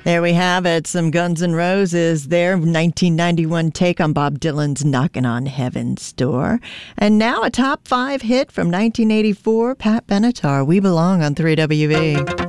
There we have it. Some Guns N' Roses, their 1991 take on Bob Dylan's Knockin' on Heaven's Door. And now a top 5 hit from 1984, Pat Benatar, We Belong on 3WV.